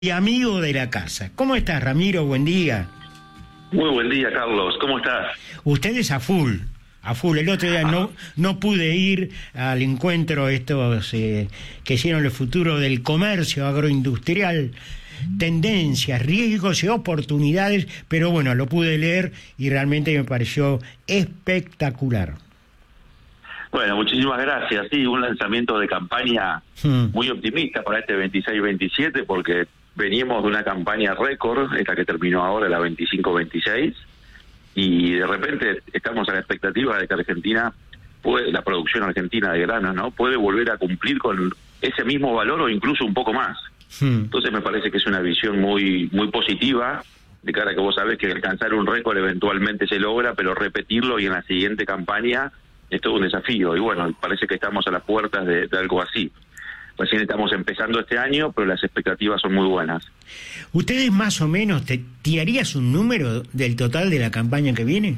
Y amigo de la casa. ¿Cómo estás, Ramiro? Buen día. Muy buen día, Carlos. ¿Cómo estás? Ustedes a full. El otro día no pude ir al encuentro estos que hicieron el futuro del comercio agroindustrial, tendencias, riesgos y oportunidades, pero bueno, lo pude leer y realmente me pareció espectacular. Bueno, muchísimas gracias. Sí, un lanzamiento de campaña muy optimista para este 26-27, porque veníamos de una campaña récord, esta que terminó ahora, la 25-26, y de repente estamos a la expectativa de que Argentina, la producción argentina de granos, ¿no?, puede volver a cumplir con ese mismo valor o incluso un poco más. Entonces me parece que es una visión muy positiva, de cara a que vos sabés que alcanzar un récord eventualmente se logra, pero repetirlo y en la siguiente campaña es todo un desafío. Y bueno, parece que estamos a las puertas de algo así. Recién estamos empezando este año, pero las expectativas son muy buenas. ¿Ustedes más o menos tirarías un número del total de la campaña que viene?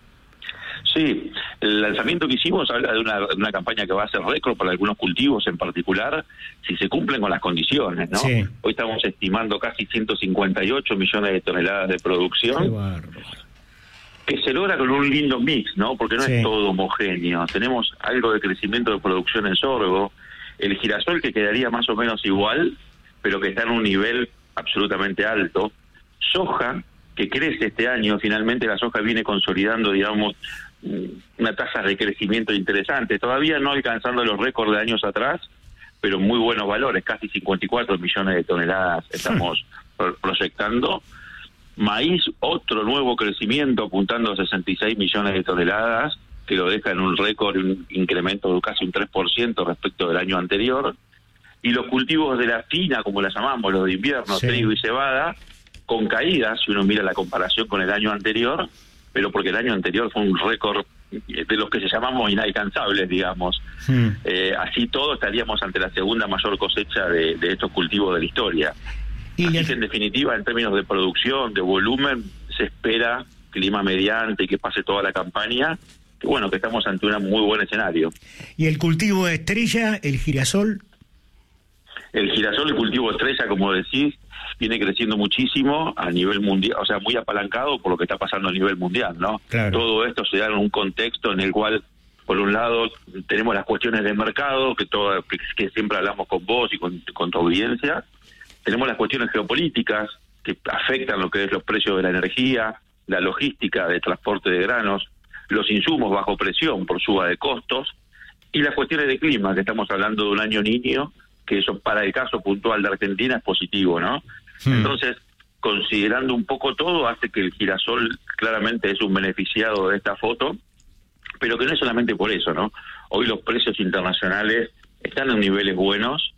Sí, el lanzamiento que hicimos habla de una campaña que va a ser récord para algunos cultivos en particular, si se cumplen con las condiciones, ¿no? Sí. Hoy estamos estimando casi 158 millones de toneladas de producción. Qué bárbaro. Que se logra con un lindo mix, ¿no? Porque no es todo homogéneo. Tenemos algo de crecimiento de producción en sorgo, el girasol que quedaría más o menos igual, pero que está en un nivel absolutamente alto. Soja, que crece este año, finalmente la soja viene consolidando, digamos, una tasa de crecimiento interesante, todavía no alcanzando los récords de años atrás, pero muy buenos valores, casi 54 millones de toneladas estamos proyectando. Maíz, otro nuevo crecimiento apuntando a 66 millones de toneladas, que lo deja en un récord, un incremento de casi un 3% respecto del año anterior. Y los cultivos de la fina, como la llamamos, los de invierno, trigo y cebada, con caídas, si uno mira la comparación con el año anterior, pero porque el año anterior fue un récord de los que se llamamos inalcanzables, digamos. Así todo estaríamos ante la segunda mayor cosecha de estos cultivos de la historia. Así que en definitiva, en términos de producción, de volumen, se espera, clima mediante y que pase toda la campaña, que bueno, que estamos ante un muy buen escenario. ¿Y el cultivo de estrella, el girasol? El girasol, el cultivo estrella, como decís, viene creciendo muchísimo a nivel mundial, o sea, muy apalancado por lo que está pasando a nivel mundial, ¿no? Claro. Todo esto se da en un contexto en el cual, por un lado, tenemos las cuestiones de mercado, que siempre hablamos con vos y con tu audiencia. Tenemos las cuestiones geopolíticas que afectan lo que es los precios de la energía, la logística de transporte de granos, los insumos bajo presión por suba de costos, y las cuestiones de clima, que estamos hablando de un año niño, que eso para el caso puntual de Argentina es positivo, ¿no? Entonces, considerando un poco todo, hace que el girasol claramente es un beneficiado de esta foto, pero que no es solamente por eso, ¿no? Hoy los precios internacionales están en niveles buenos,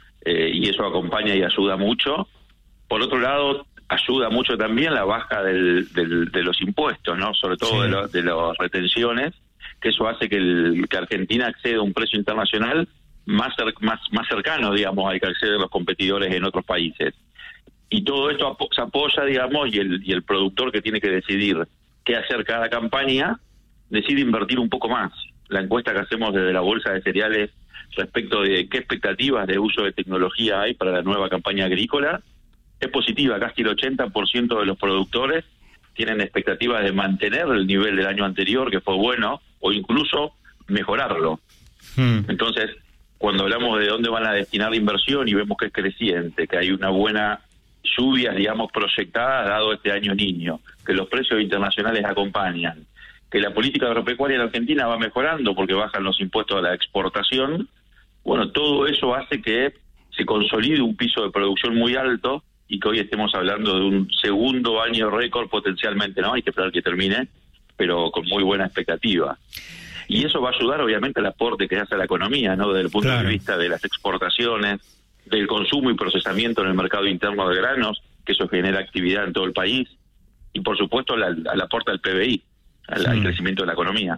y eso acompaña y ayuda mucho. Por otro lado, ayuda mucho también la baja de los impuestos, ¿no? Sobre todo de las retenciones, que eso hace que Argentina acceda a un precio internacional más cercano, digamos, al que acceden los competidores en otros países. Y todo esto se apoya, digamos, y el productor que tiene que decidir qué hacer cada campaña, decide invertir un poco más. La encuesta que hacemos desde la Bolsa de Cereales respecto de qué expectativas de uso de tecnología hay para la nueva campaña agrícola es positiva. Casi el 80% de los productores tienen expectativas de mantener el nivel del año anterior, que fue bueno, o incluso mejorarlo. Entonces, cuando hablamos de dónde van a destinar la inversión y vemos que es creciente, que hay una buena lluvia, digamos, proyectada dado este año niño, que los precios internacionales acompañan, que la política agropecuaria en Argentina va mejorando porque bajan los impuestos a la exportación, bueno, todo eso hace que se consolide un piso de producción muy alto y que hoy estemos hablando de un segundo año récord potencialmente, ¿no? Hay que esperar que termine, pero con muy buena expectativa. Y eso va a ayudar obviamente al aporte que hace a la economía, ¿no? Desde el punto de vista de las exportaciones, del consumo y procesamiento en el mercado interno de granos, que eso genera actividad en todo el país, y por supuesto al aporte al PBI, al crecimiento de la economía.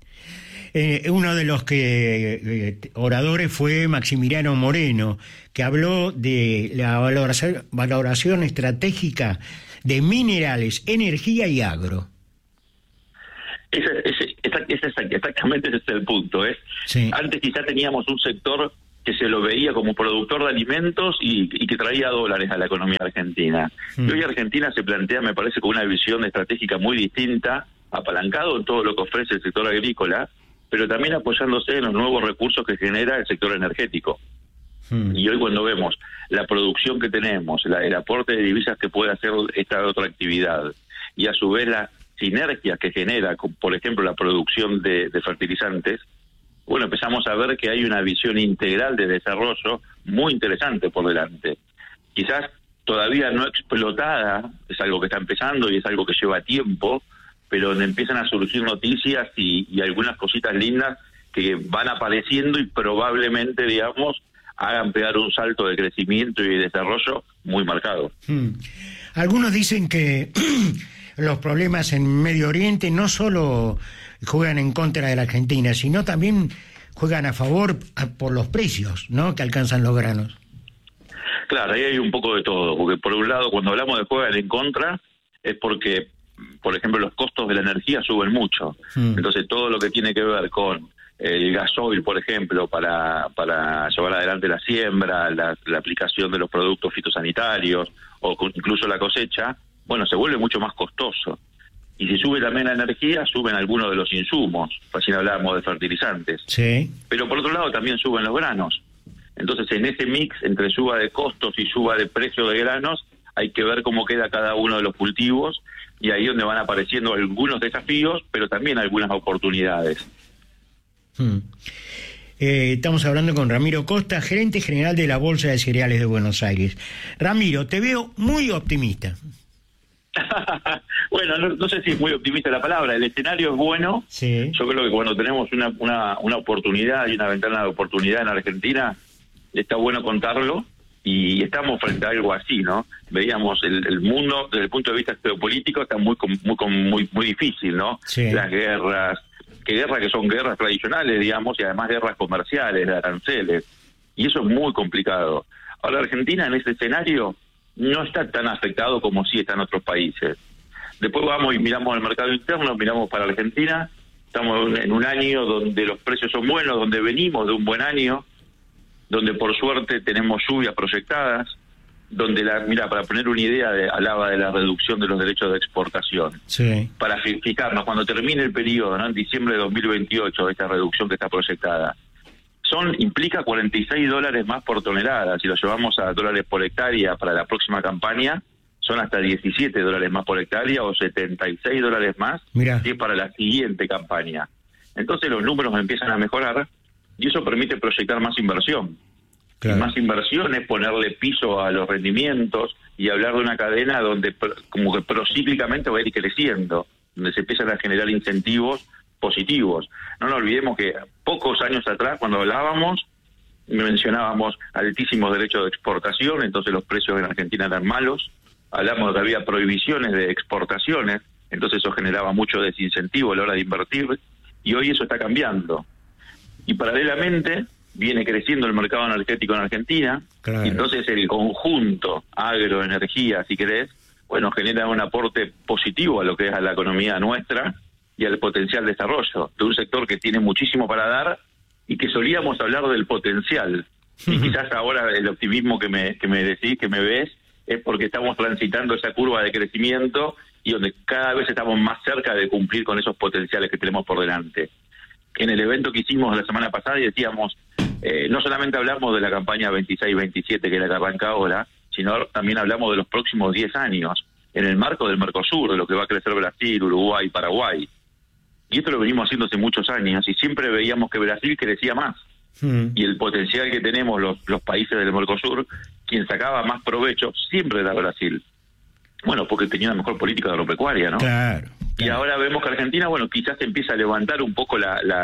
Uno de los oradores fue Maximiliano Moreno, que habló de la valoración estratégica de minerales, energía y agro. Exactamente ese es el punto. Antes quizá teníamos un sector que se lo veía como productor de alimentos y que traía dólares a la economía argentina. Y hoy Argentina se plantea, me parece, con una visión estratégica muy distinta, apalancado en todo lo que ofrece el sector agrícola, pero también apoyándose en los nuevos recursos que genera el sector energético. Y hoy cuando vemos la producción que tenemos, el aporte de divisas que puede hacer esta otra actividad, y a su vez las sinergias que genera, por ejemplo, la producción de fertilizantes, bueno, empezamos a ver que hay una visión integral de desarrollo muy interesante por delante. Quizás todavía no explotada, es algo que está empezando y es algo que lleva tiempo, pero donde empiezan a surgir noticias y algunas cositas lindas que van apareciendo y probablemente, digamos, hagan pegar un salto de crecimiento y de desarrollo muy marcado. Algunos dicen que los problemas en Medio Oriente no solo juegan en contra de la Argentina, sino también juegan a favor por los precios, ¿no?, que alcanzan los granos. Claro, ahí hay un poco de todo, porque por un lado, cuando hablamos de juegan en contra, es porque, por ejemplo, los costos de la energía suben mucho. Entonces, todo lo que tiene que ver con el gasoil, por ejemplo, para llevar adelante la siembra, la aplicación de los productos fitosanitarios, o incluso la cosecha, bueno, se vuelve mucho más costoso. Y si sube también la energía, suben algunos de los insumos. Recién hablábamos de fertilizantes. Sí. Pero por otro lado también suben los granos. Entonces, en ese mix entre suba de costos y suba de precio de granos, hay que ver cómo queda cada uno de los cultivos, y ahí donde van apareciendo algunos desafíos, pero también algunas oportunidades. Estamos hablando con Ramiro Costa, gerente general de la Bolsa de Cereales de Buenos Aires. Ramiro, te veo muy optimista. Bueno, no sé si es muy optimista la palabra. El escenario es bueno. Sí. Yo creo que cuando tenemos una oportunidad y una ventana de oportunidad en Argentina, está bueno contarlo, y estamos frente a algo así, ¿no? Veíamos el mundo desde el punto de vista geopolítico está muy difícil, ¿no? Sí. Las guerras que son guerras tradicionales, digamos, y además guerras comerciales, de aranceles, y eso es muy complicado. Ahora, Argentina en ese escenario no está tan afectado como sí están otros países. Después vamos y miramos el mercado interno, miramos para Argentina, estamos en un año donde los precios son buenos, donde venimos de un buen año, donde por suerte tenemos lluvias proyectadas, donde para poner una idea, hablaba de la reducción de los derechos de exportación. Sí. Para fijarnos, cuando termine el periodo, ¿no?, en diciembre de 2028, esta reducción que está proyectada, implica $46 más por tonelada. Si lo llevamos a dólares por hectárea para la próxima campaña, son hasta $17 más por hectárea o $76 más. Mirá. Si es para la siguiente campaña. Entonces los números empiezan a mejorar y eso permite proyectar más inversión. Claro. Y más inversión es ponerle piso a los rendimientos y hablar de una cadena donde como que procíclicamente va a ir creciendo, donde se empiezan a generar incentivos positivos. No nos olvidemos que pocos años atrás, cuando hablábamos, mencionábamos altísimos derechos de exportación, entonces los precios en Argentina eran malos. Hablamos de que había prohibiciones de exportaciones, entonces eso generaba mucho desincentivo a la hora de invertir, y hoy eso está cambiando. Y paralelamente viene creciendo el mercado energético en Argentina, claro. Y entonces el conjunto agroenergía, si querés, bueno, genera un aporte positivo a lo que es a la economía nuestra y al potencial desarrollo de un sector que tiene muchísimo para dar y que solíamos hablar del potencial. Y quizás ahora el optimismo que me decís, que me ves, es porque estamos transitando esa curva de crecimiento y donde cada vez estamos más cerca de cumplir con esos potenciales que tenemos por delante. En el evento que hicimos la semana pasada decíamos, no solamente hablamos de la campaña 26-27 que es la que arranca ahora, sino también hablamos de los próximos 10 años, en el marco del Mercosur, de lo que va a crecer Brasil, Uruguay, Paraguay. Y esto lo venimos haciendo hace muchos años y siempre veíamos que Brasil crecía más. Y el potencial que tenemos los países del Mercosur, quien sacaba más provecho siempre era Brasil. Bueno, porque tenía una mejor política agropecuaria, ¿no? Claro. Y ahora vemos que Argentina, bueno, quizás empieza a levantar un poco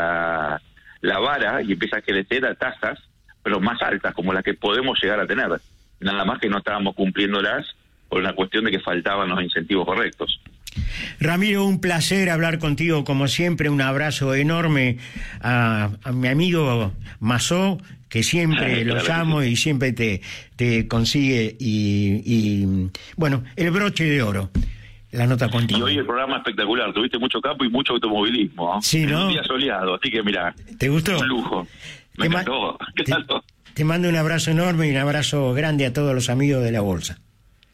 la vara y empieza a crecer a tasas, pero más altas, como las que podemos llegar a tener. Nada más que no estábamos cumpliéndolas por una cuestión de que faltaban los incentivos correctos. Ramiro, un placer hablar contigo como siempre, un abrazo enorme a mi amigo Mazó, que siempre lo llamo y siempre te consigue y bueno, el broche de oro, la nota contigo. Y hoy el programa espectacular, tuviste mucho campo y mucho automovilismo, ¿eh? Sí, ¿no? Un día soleado, así que mira, ¿te gustó? Un lujo, me encantó. Te mando un abrazo enorme y un abrazo grande a todos los amigos de la Bolsa.